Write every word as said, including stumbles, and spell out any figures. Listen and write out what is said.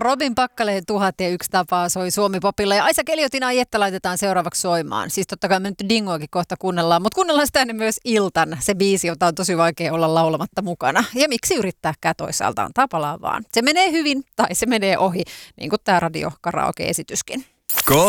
Robin Pakkaleen tuhat ja yksi tapaa soi Suomi-popilla. Ja Aisa Keliotin Aietta laitetaan seuraavaksi soimaan. Siis totta kai me nyt Dingoakin kohta kuunnellaan, mutta kuunnellaan sitä ennen myös Iltan. Se biisi, jota on tosi vaikea olla laulamatta mukana. Ja miksi yrittääkään toisaalta, antaa palaa vaan. Se menee hyvin tai se menee ohi, niin kuin tämä radio-karaoke-esityskin. Ko